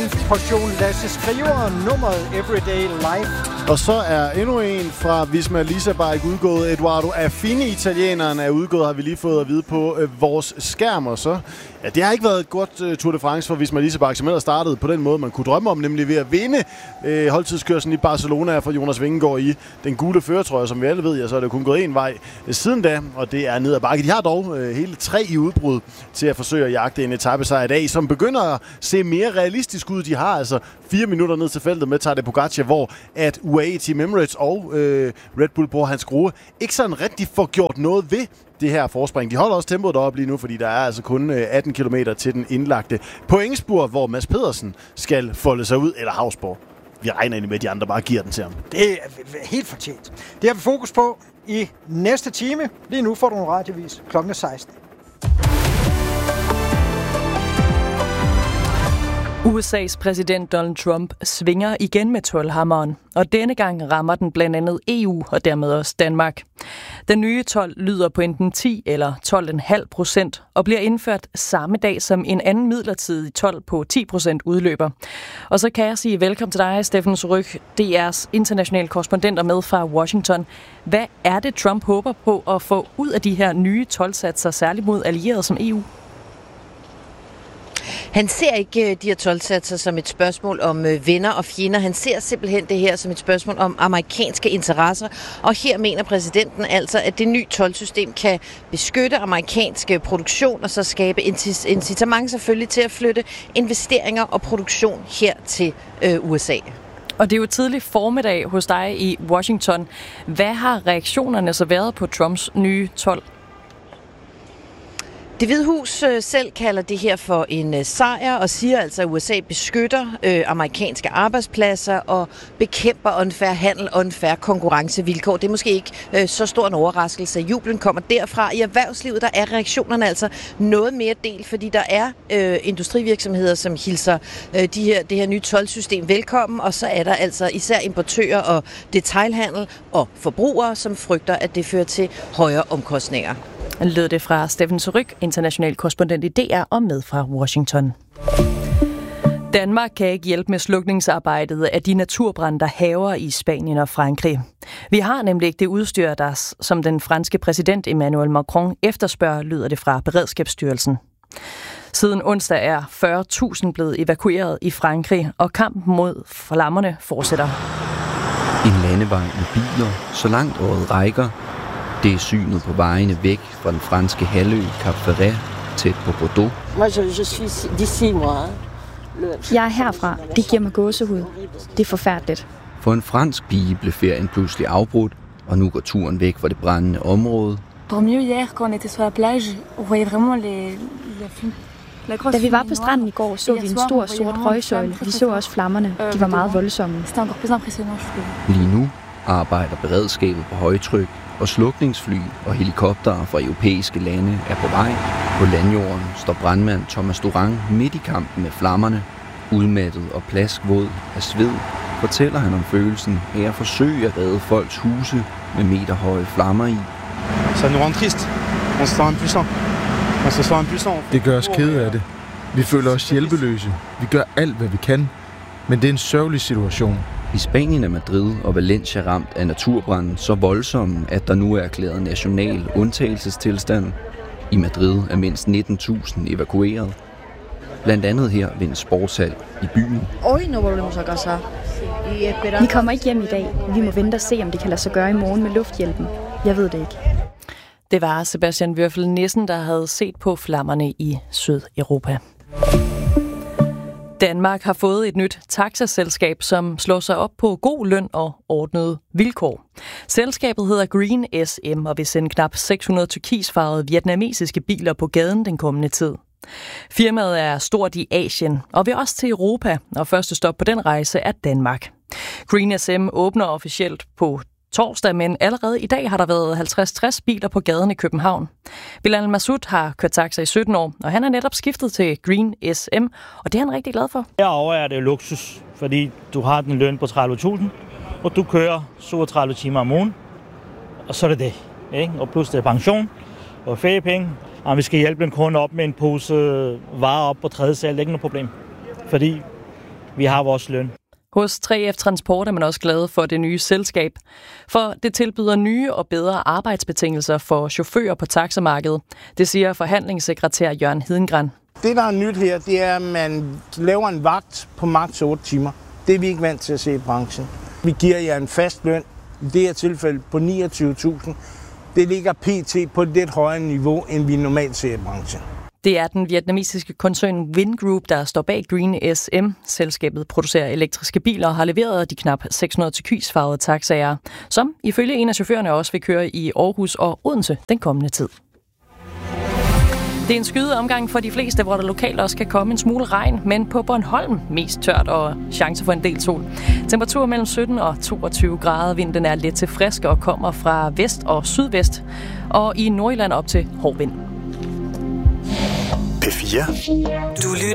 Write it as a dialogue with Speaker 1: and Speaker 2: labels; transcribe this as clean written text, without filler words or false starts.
Speaker 1: Portion Lasse Skriver, nummeret Everyday Life.
Speaker 2: Og så er endnu en fra Visma Leisabike udgået. Eduardo Affini, italieneren, er udgået, har vi lige fået at vide på vores skærm. Og så, ja, det har ikke været et godt Tour de France for Visma Leisabike, som ellers startede på den måde, man kunne drømme om, nemlig ved at vinde holdtidskørslen i Barcelona for Jonas Vingegaard i den gule førertrøje, som vi alle ved, ja, så er det kun gået en vej siden da, og det er ned ad bakke. De har dog hele 3 i udbrud til at forsøge at jagte en etapesejr i dag, som begynder at se mere realistisk ud. De har altså 4 minutter ned til feltet med Tadej Pogačar, hvor at UAE Team Emirates og Red Bull på Hans Grohe ikke sådan rigtig får gjort noget ved det her forspring. De holder også tempoet deroppe lige nu, fordi der er altså kun 18 km til den indlagte pointspurt, hvor Mads Pedersen skal folde sig ud, eller Hausborg. Vi regner egentlig med, at de andre bare giver den til ham.
Speaker 1: Det er helt fortjent. Det har vi fokus på i næste time. Lige nu får du en radiovis kl. 16.
Speaker 3: USA's præsident Donald Trump svinger igen med toldhammeren, og denne gang rammer den blandt andet EU og dermed også Danmark. Den nye told lyder på enten 10 eller 12,5% og bliver indført samme dag som en anden midlertidig told på 10% udløber. Og så kan jeg sige velkommen til dig, Steffen Surrugue, DR's internationale korrespondenter med fra Washington. Hvad er det, Trump håber på at få ud af de her nye toldsatser, særligt mod allierede som EU?
Speaker 4: Han ser ikke de her toldsatser som et spørgsmål om venner og fjender. Han ser simpelthen det her som et spørgsmål om amerikanske interesser. Og her mener præsidenten altså, at det nye toldsystem kan beskytte amerikansk produktion og så skabe incitament selvfølgelig til at flytte investeringer og produktion her til USA.
Speaker 3: Og det er jo tidlig formiddag hos dig i Washington. Hvad har reaktionerne så været på Trumps nye told?
Speaker 4: Det Hvide Hus selv kalder det her for en sejr og siger altså, at USA beskytter amerikanske arbejdspladser og bekæmper unfair handel og unfair konkurrencevilkår. Det er måske ikke så stor en overraskelse. Jublen kommer derfra. I erhvervslivet der er reaktionerne altså noget mere delt, fordi der er industrivirksomheder, som hilser det her nye toldsystem velkommen, og så er der altså især importører og detailhandel og forbrugere, som frygter, at det fører til højere omkostninger.
Speaker 3: Lød det fra Steffen Surrugue, international korrespondent i DR og med fra Washington. Danmark kan ikke hjælpe med slukningsarbejdet af de naturbrande, der hærger i Spanien og Frankrig. Vi har nemlig ikke det udstyr, der, som den franske præsident Emmanuel Macron efterspørger, lyder det fra Beredskabsstyrelsen. Siden onsdag er 40.000 blevet evakueret i Frankrig, og kampen mod flammerne fortsætter.
Speaker 5: En landevej med biler, så langt året rækker. Det er synet på vejene væk fra den franske halvø Cap Ferret tæt på Bordeaux.
Speaker 6: Jeg er herfra. Det giver mig gåsehud. Det er forfærdeligt.
Speaker 5: For en fransk pige blev ferien pludselig afbrudt, og nu går turen væk fra det brændende område.
Speaker 6: Da vi var på stranden i går, så vi en stor sort røgsøjle. Vi så også flammerne. De var meget voldsomme.
Speaker 5: Lige nu arbejder beredskabet på højtryk, og slukningsfly og helikoptere fra europæiske lande er på vej. På landjorden står brandmand Thomas Durang midt i kampen med flammerne. Udmattet og plaskvåd af sved fortæller han om følelsen af at forsøge at redde folks huse med meterhøje flammer i.
Speaker 7: Det gør os kede af det. Vi føler os hjælpeløse. Vi gør alt, hvad vi kan. Men det er en sørgelig situation.
Speaker 5: I Spanien er Madrid og Valencia ramt af naturbranden så voldsomme, at der nu er erklæret national undtagelsestilstand. I Madrid er mindst 19.000 evakueret. Blandt andet her ved en sportshal i byen.
Speaker 6: Vi kommer ikke hjem i dag. Vi må vente og se, om det kan lade sig gøre i morgen med lufthjælpen. Jeg ved det ikke.
Speaker 3: Det var Sebastian Würfel Nissen, der havde set på flammerne i Sydeuropa. Danmark har fået et nyt taxaselskab, som slår sig op på god løn og ordnede vilkår. Selskabet hedder Green SM og vil sende knap 600 turkisfarvede vietnamesiske biler på gaden den kommende tid. Firmaet er stort i Asien og vil også til Europa, og første stop på den rejse er Danmark. Green SM åbner officielt på torsdag, men allerede i dag har der været 50-60 biler på gaden i København. Bilal Massoud har kørt taxa i 17 år, og han er netop skiftet til Green SM, og det er han rigtig glad for.
Speaker 8: Herovre er det luksus, fordi du har den løn på 30.000, og du kører 37 timer om ugen, og så er det det. Ikke? Og plus det er pension og feriepenge, og vi skal hjælpe en kunde op med en pose varer op på tredje sal, det er ikke noget problem. Fordi vi har vores løn.
Speaker 3: Hos 3F Transport er man også glad for det nye selskab, for det tilbyder nye og bedre arbejdsbetingelser for chauffører på taxamarkedet. Det siger forhandlingssekretær Jørgen Hedengren.
Speaker 9: Det, der er nyt her, det er, at man laver en vagt på maks 8 timer. Det er vi ikke vant til at se i branchen. Vi giver jer en fast løn, i det her tilfælde på 29.000. Det ligger pt. På et lidt højere niveau, end vi normalt ser i branchen.
Speaker 3: Det er den vietnamesiske koncern Vingroup, der står bag Green SM. Selskabet producerer elektriske biler og har leveret de knap 600 turkisfarvede taxaer, som ifølge en af chaufførerne også vil køre i Aarhus og Odense den kommende tid. Det er en skyde omgang for de fleste, hvor der lokalt også kan komme en smule regn, men på Bornholm mest tørt og chance for en del sol. Temperatur mellem 17 og 22 grader. Vinden er let til frisk og kommer fra vest og sydvest, og i Nordjylland op til hård vind.
Speaker 10: P4.